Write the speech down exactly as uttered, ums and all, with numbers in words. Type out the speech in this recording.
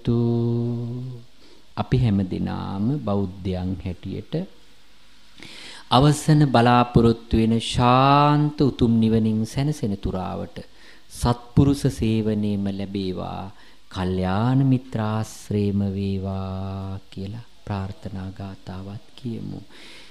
තු අපි හැමදිනාම බෞද්ධයන් හැටියට අවසන බලාපොරොත්තු වෙන ශාන්ත උතුම් නිවනින් සැනසෙන තුරාවට සත්පුරුෂ සේවනයේම ලැබේවා, කල්යාණ මිත්‍රාශ්‍රේම වේවා කියලා ප්‍රාර්ථනා ගාතාවත් කියමු.